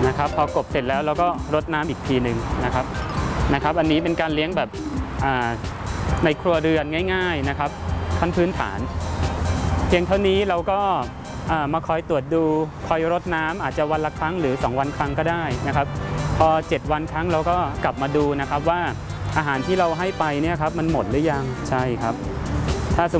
นะครับพอกบเสร็จแล้วเราก็รดน้ำอีกทีหนึ่งนะครับอันนี้เป็นการเลี้ยงแบบในครัวเรือนง่ายๆนะครับขั้นพื้นฐานเพียงเท่านี้เราก็มาคอยตรวจดูคอยรดน้ำอาจจะวันละครั้งหรือ2 วันครั้งก็ได้นะครับพอ7 วันครั้งเราก็กลับมาดูนะครับว่าอาหารที่เราให้ไปเนี่ยครับมันหมดหรือยังใช่ครับถ้า